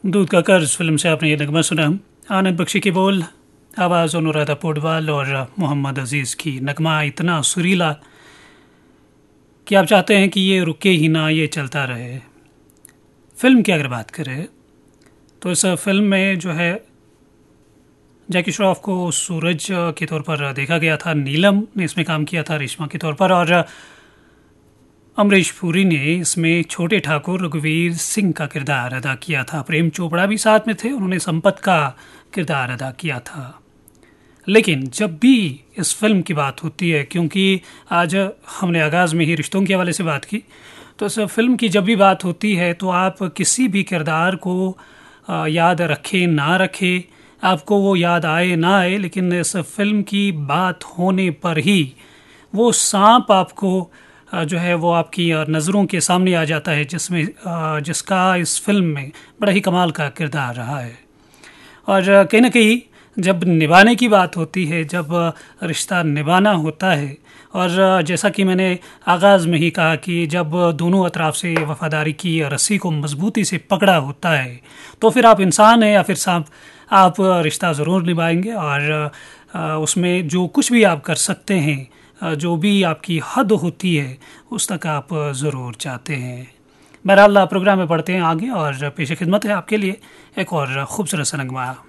दूध का कर्ज फिल्म से आपने ये नगमा सुना। आनंद बख्शी की बोल, आवाज़ अनुराधा पौडवाल और मोहम्मद अजीज़ की। नगमा इतना सुरीला कि आप चाहते हैं कि ये रुके ही ना, ये चलता रहे। फिल्म की अगर बात करें तो इस फिल्म में जो है जैकी श्रॉफ को सूरज के तौर पर देखा गया था। नीलम ने इसमें काम किया था रेशमा के तौर पर, और अमरीश पुरी ने इसमें छोटे ठाकुर रघुवीर सिंह का किरदार अदा किया था। प्रेम चोपड़ा भी साथ में थे, उन्होंने संपत का किरदार अदा किया था। लेकिन जब भी इस फिल्म की बात होती है, क्योंकि आज हमने आगाज़ में ही रिश्तों के हवाले से बात की, तो इस फिल्म की जब भी बात होती है तो आप किसी भी किरदार को याद रखें ना रखें, आपको वो याद आए ना आए, लेकिन इस फिल्म की बात होने पर ही वो सांप आपको जो है वो आपकी नज़रों के सामने आ जाता है, जिसका इस फिल्म में बड़ा ही कमाल का किरदार रहा है। और कहीं ना कहीं जब निभाने की बात होती है, जब रिश्ता निभाना होता है, और जैसा कि मैंने आगाज़ में ही कहा कि जब दोनों अतराफ से वफादारी की रस्सी को मजबूती से पकड़ा होता है तो फिर आप इंसान हैं या फिर सांप, आप रिश्ता ज़रूर निभाएंगे। और उसमें जो कुछ भी आप कर सकते हैं, जो भी आपकी हद होती है, उस तक आप ज़रूर चाहते हैं। बहरहाल प्रोग्राम में बढ़ते हैं आगे और पेश खिदमत है आपके लिए एक और ख़ूबसूरत सा नगमा।